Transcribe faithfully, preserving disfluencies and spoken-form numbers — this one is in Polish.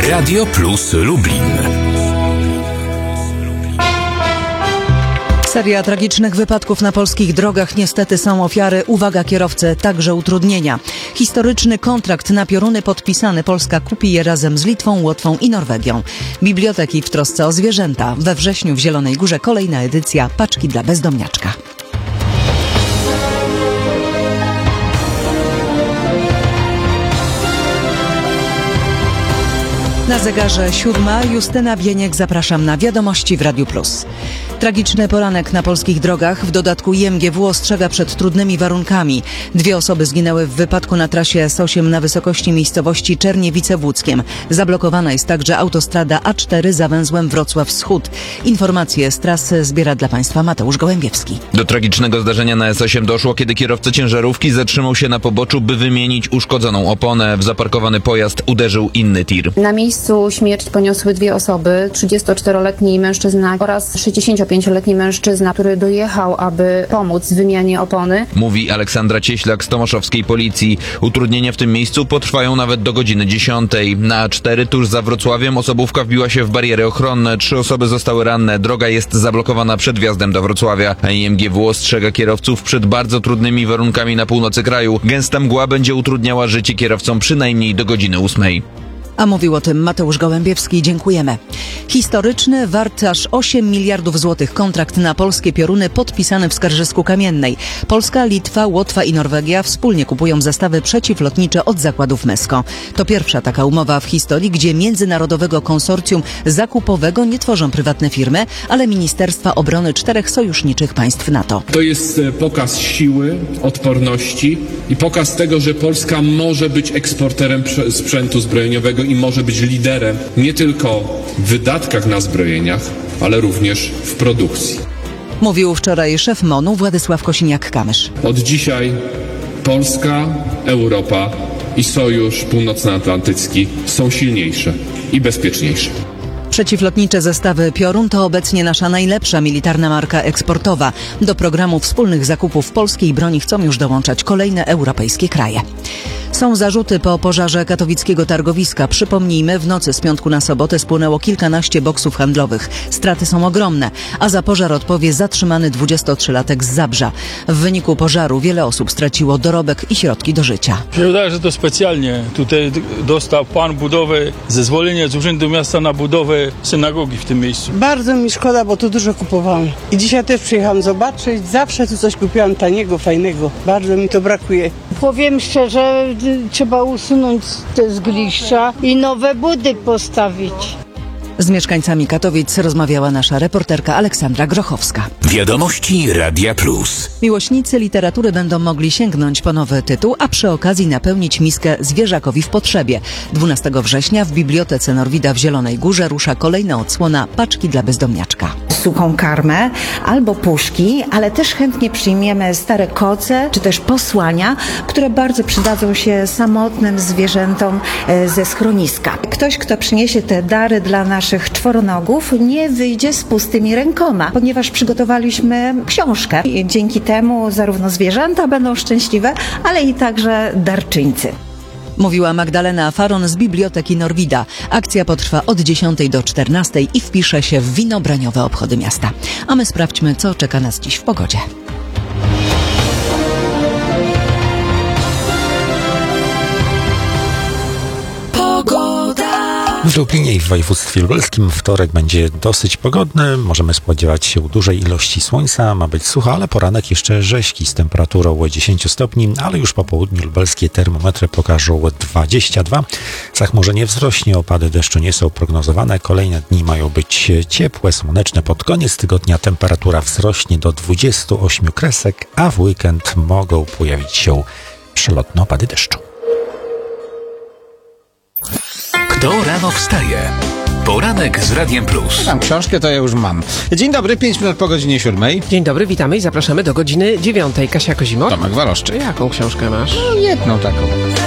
Radio Plus Lublin. Seria tragicznych wypadków na polskich drogach. Niestety są ofiary, uwaga kierowcy, także utrudnienia. Historyczny kontrakt na pioruny podpisany. Polska kupi je razem z Litwą, Łotwą i Norwegią. Biblioteki w trosce o zwierzęta. We wrześniu w Zielonej Górze kolejna edycja Paczki dla bezdomniaczka. Na zegarze siódma. Justyna Bieniek, zapraszam na wiadomości w Radiu Plus. Tragiczny poranek na polskich drogach. W dodatku I M G W ostrzega przed trudnymi warunkami. Dwie osoby zginęły w wypadku na trasie S osiem na wysokości miejscowości Czerniewice-Włódzkiem. Zablokowana jest także autostrada A cztery za węzłem Wrocław Wschód. Informacje z trasy zbiera dla Państwa Mateusz Gołębiewski. Do tragicznego zdarzenia na S osiem doszło, kiedy kierowca ciężarówki zatrzymał się na poboczu, by wymienić uszkodzoną oponę. W zaparkowany pojazd uderzył inny tir. Na miejscu śmierć poniosły dwie osoby, trzydziestoczteroletni mężczyzna oraz sześćdziesięciopięcioletni mężczyzna, który dojechał, aby pomóc w wymianie opony. Mówi Aleksandra Cieślak z tomaszowskiej policji. Utrudnienia w tym miejscu potrwają nawet do godziny dziesiątej. Na A cztery tuż za Wrocławiem osobówka wbiła się w bariery ochronne. Trzy osoby zostały ranne. Droga jest zablokowana przed wjazdem do Wrocławia. A I M G W ostrzega kierowców przed bardzo trudnymi warunkami na północy kraju. Gęsta mgła będzie utrudniała życie kierowcom przynajmniej do godziny ósmej. A mówił o tym Mateusz Gołębiewski. Dziękujemy. Historyczny, wart aż osiem miliardów złotych kontrakt na polskie pioruny podpisany w Skarżysku Kamiennej. Polska, Litwa, Łotwa i Norwegia wspólnie kupują zestawy przeciwlotnicze od zakładów Mesko. To pierwsza taka umowa w historii, gdzie międzynarodowego konsorcjum zakupowego nie tworzą prywatne firmy, ale Ministerstwa Obrony czterech sojuszniczych państw NATO. To jest pokaz siły, odporności i pokaz tego, że Polska może być eksporterem sprzętu zbrojeniowego i może być liderem nie tylko w wydatkach na zbrojeniach, ale również w produkcji. Mówił wczoraj szef MON-u Władysław Kosiniak-Kamysz. Od dzisiaj Polska, Europa i Sojusz Północnoatlantycki są silniejsze i bezpieczniejsze. Przeciwlotnicze zestawy Piorun to obecnie nasza najlepsza militarna marka eksportowa. Do programu wspólnych zakupów polskiej broni chcą już dołączać kolejne europejskie kraje. Są zarzuty po pożarze katowickiego targowiska. Przypomnijmy, w nocy z piątku na sobotę spłonęło kilkanaście boksów handlowych. Straty są ogromne, a za pożar odpowie zatrzymany dwudziestotrzylatek z Zabrza. W wyniku pożaru wiele osób straciło dorobek i środki do życia. Mi się wydaje, że to specjalnie. Tutaj dostał pan budowę, zezwolenie z Urzędu Miasta na budowę synagogi w tym miejscu. Bardzo mi szkoda, bo tu dużo kupowałam. I dzisiaj też przyjechałam zobaczyć. Zawsze tu coś kupiłam taniego, fajnego. Bardzo mi to brakuje. Powiem szczerze, trzeba usunąć te zgliszcza i nowe budy postawić. Z mieszkańcami Katowic rozmawiała nasza reporterka Aleksandra Grochowska. Wiadomości Radia Plus. Miłośnicy literatury będą mogli sięgnąć po nowy tytuł, a przy okazji napełnić miskę zwierzakowi w potrzebie. dwunastego września w Bibliotece Norwida w Zielonej Górze rusza kolejna odsłona Paczki dla bezdomniaczka. Suchą karmę albo puszki, ale też chętnie przyjmiemy stare koce czy też posłania, które bardzo przydadzą się samotnym zwierzętom ze schroniska. Ktoś, kto przyniesie te dary dla naszych czworonogów, nie wyjdzie z pustymi rękoma, ponieważ przygotowaliśmy książkę. I dzięki temu zarówno zwierzęta będą szczęśliwe, ale i także darczyńcy. Mówiła Magdalena Faron z Biblioteki Norwida. Akcja potrwa od dziesiątej do czternastej i wpisze się w winobraniowe obchody miasta. A my sprawdźmy, co czeka nas dziś w pogodzie. W Lublinie i w województwie lubelskim wtorek będzie dosyć pogodny. Możemy spodziewać się dużej ilości słońca. Ma być sucho, ale poranek jeszcze rześki z temperaturą dziesięć stopni, ale już po południu lubelskie termometry pokażą dwadzieścia dwa. Zachmurzenie wzrośnie, opady deszczu nie są prognozowane. Kolejne dni mają być ciepłe, słoneczne. Pod koniec tygodnia temperatura wzrośnie do dwudziestu ośmiu kresek, a w weekend mogą pojawić się przelotne opady deszczu. Kto rano wstaje? Poranek z Radiem Plus. Mam książkę, to ja już mam. Dzień dobry, pięć minut po godzinie siódmej. Dzień dobry, witamy i zapraszamy do godziny dziewiątej. Kasia Kozimok. Tomek Waroszczyk. Jaką książkę masz? No, jedną taką.